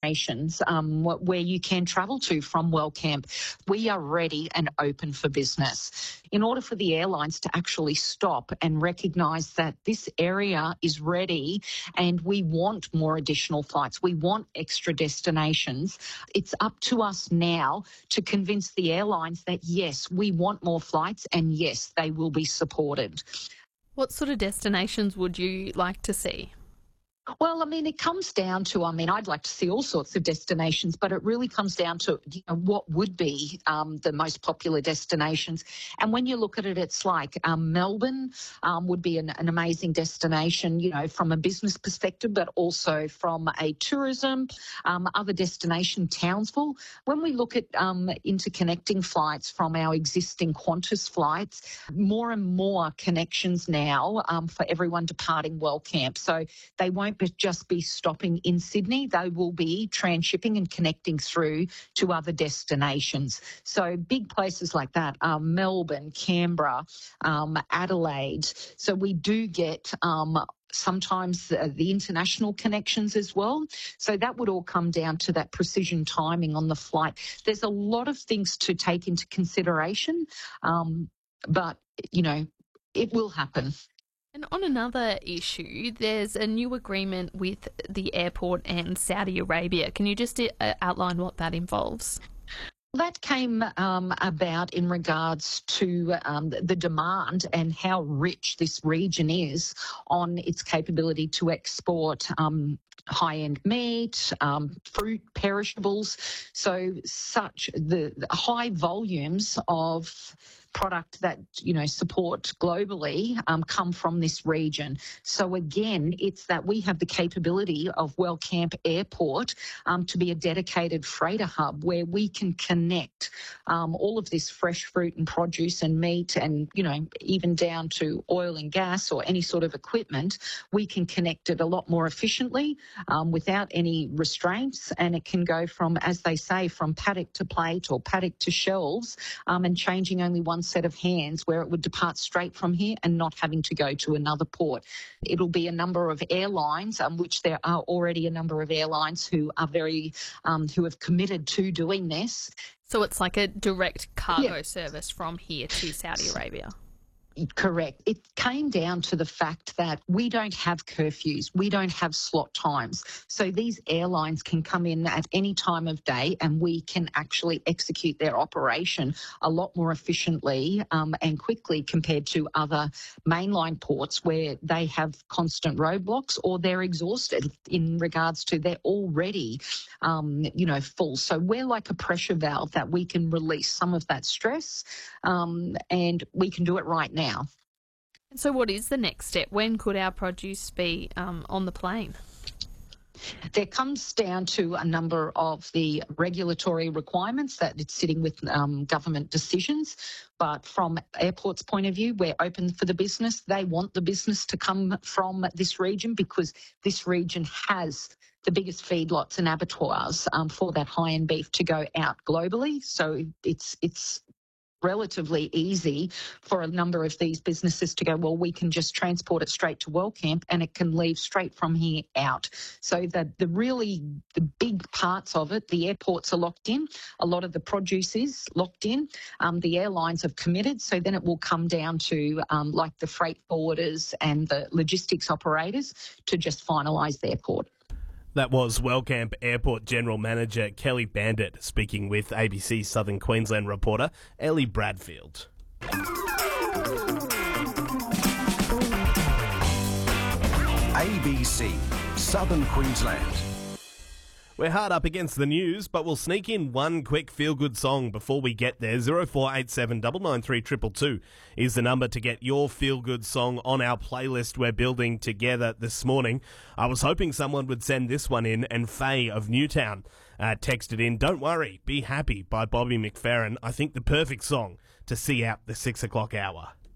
destinations where you can travel to from Wellcamp. We are ready and open for business. In order for the airlines to actually stop and recognise that this area is ready and we want more additional flights, we want extra destinations, it's up to us now to convince the airlines that, yes, we want more flights and, yes, they will be supported. What sort of destinations would you like to see? Well, I mean, it comes down to, I'd like to see all sorts of destinations, but it really comes down to what would be the most popular destinations. And when you look at it, it's like Melbourne would be an amazing destination, from a business perspective, but also from a tourism, other destination, Townsville. When we look at interconnecting flights from our existing Qantas flights, more and more connections now for everyone departing Wellcamp. So they won't just be stopping in Sydney, they will be transshipping and connecting through to other destinations. So big places like that are Melbourne, Canberra, Adelaide. So we do get sometimes the international connections as well. So that would all come down to that precision timing on the flight. There's a lot of things to take into consideration, but, it will happen. And on another issue, there's a new agreement with the airport and Saudi Arabia. Can you just outline what that involves? That came about in regards to the demand and how rich this region is on its capability to export high-end meat, fruit, perishables. So such the high volumes of product that, support globally come from this region. So again, it's that we have the capability of Wellcamp Airport to be a dedicated freighter hub where we can connect all of this fresh fruit and produce and meat and, even down to oil and gas or any sort of equipment. We can connect it a lot more efficiently without any restraints, and it can go from, as they say, from paddock to plate or paddock to shelves, and changing only one set of hands where it would depart straight from here and not having to go to another port. It'll be a number of airlines, which there are already a number of airlines who are who have committed to doing this. So it's like a direct cargo service from here to Saudi Arabia. Correct. It came down to the fact that we don't have curfews. We don't have slot times. So these airlines can come in at any time of day and we can actually execute their operation a lot more efficiently and quickly compared to other mainline ports where they have constant roadblocks or they're exhausted in regards to they're already, full. So we're like a pressure valve that we can release some of that stress and we can do it right now. So what is the next step? When could our produce be on the plane? There comes down to a number of the regulatory requirements that it's sitting with government decisions. But from airport's point of view, we're open for the business. They want the business to come from this region because this region has the biggest feedlots and abattoirs for that high-end beef to go out globally. So it's relatively easy for a number of these businesses to go, well, we can just transport it straight to Wellcamp and it can leave straight from here out. So the big parts of it, the airports are locked in, a lot of the produce is locked in, the airlines have committed, so then it will come down to like the freight forwarders and the logistics operators to just finalise their port. That was Wellcamp Airport General Manager Kelly Bandit speaking with ABC Southern Queensland reporter Ellie Bradfield. ABC Southern Queensland. We're hard up against the news, but we'll sneak in one quick feel-good song before we get there. 0487 993 222 is the number to get your feel-good song on our playlist we're building together this morning. I was hoping someone would send this one in, and Faye of Newtown texted in, "Don't Worry, Be Happy" by Bobby McFerrin. I think the perfect song to see out the 6 o'clock hour.